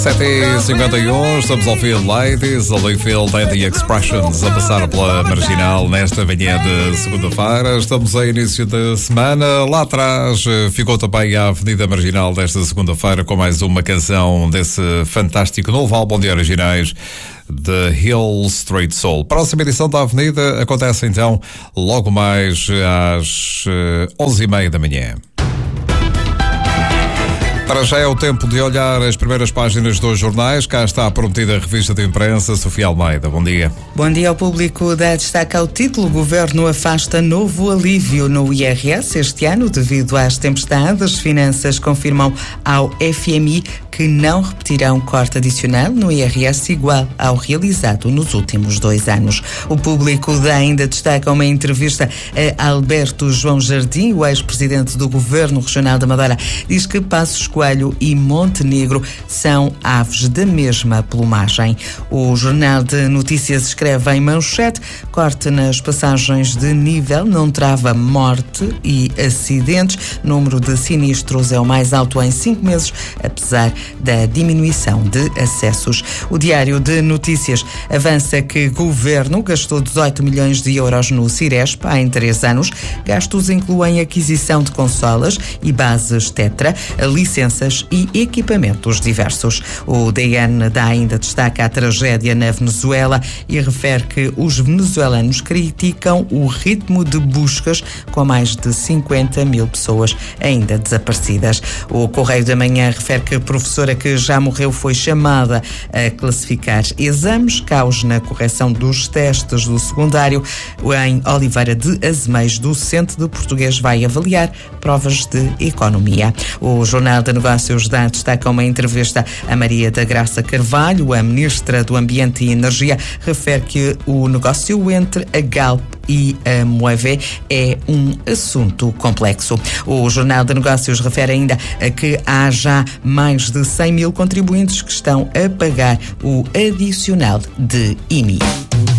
7h51, estamos ao Field Ladies, a Layfield and the Expressions a passar pela Marginal nesta manhã de segunda-feira. Estamos a início da semana. Lá atrás ficou também a Avenida Marginal desta segunda-feira com mais uma canção desse fantástico novo álbum de originais The Hill Street Soul. Próxima edição da Avenida acontece então logo mais às 11h30 da manhã. Para já é o tempo de olhar as primeiras páginas dos jornais. Cá está a prometida revista de imprensa, Sofia Almeida. Bom dia. Bom dia ao público. Dá destaque ao título: Governo afasta novo alívio no IRS este ano devido às tempestades. Finanças confirmam ao FMI que não repetirão corte adicional no IRS igual ao realizado nos últimos 2 anos. O público dá ainda destaque a uma entrevista a Alberto João Jardim, o ex-presidente do Governo Regional da Madeira. Diz que Passos Coelho e Montenegro são aves da mesma plumagem. O Jornal de Notícias escreve em manchete: corte nas passagens de nível não trava morte e acidentes. Número de sinistros é o mais alto em 5 meses, apesar da diminuição de acessos. O Diário de Notícias avança que Governo gastou 18 milhões de euros no Ciresp em 3 anos. Gastos incluem aquisição de consolas e bases Tetra, licenças e equipamentos diversos. O DN dá ainda destaque à tragédia na Venezuela e refere que os venezuelanos criticam o ritmo de buscas com mais de 50 mil pessoas ainda desaparecidas. O Correio da Manhã refere que a professora que já morreu foi chamada a classificar exames. Caos na correção dos testes do secundário. Em Oliveira de Azeméis, docente de português vai avaliar provas de economia. O Jornal de Negócios dá destaque a uma entrevista a Maria da Graça Carvalho. A ministra do Ambiente e Energia refere que o negócio entre a Galp e a Moeve é um assunto complexo. O Jornal de Negócios refere ainda a que há já mais de 100 mil contribuintes que estão a pagar o adicional de IMI.